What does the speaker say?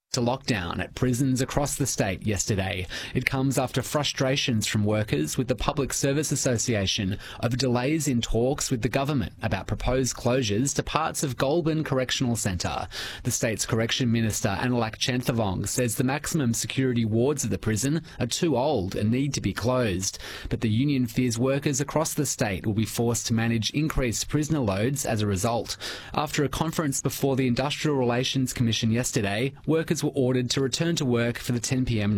to lockdown at prisons across the state yesterday. It comes after frustrations from workers with the Public Service Association over delays in talks with the government about proposed closures to parts of Goulburn Correctional Centre. The state's Correction Minister Anilak Chanthavong says the maximum security wards of the prison are too old and need to be closed. But the union fears workers across the state will be forced to manage increased prisoner loads as a result. After a conference before the Industrial Relations Commission yesterday, workers were ordered to return to work for the 10 p.m.